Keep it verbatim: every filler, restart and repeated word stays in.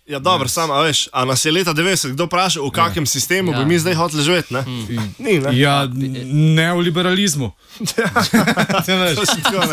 Ja, dobro, yes. Sam, a veš, a nas je leta devetdeset kdo vprašal, v kakem ja. sistemu ja. bi mi zdaj hoteli živeti, ne? Mm. Ni, ne? Ja, neoliberalizmu. Ja, to si tako, ne?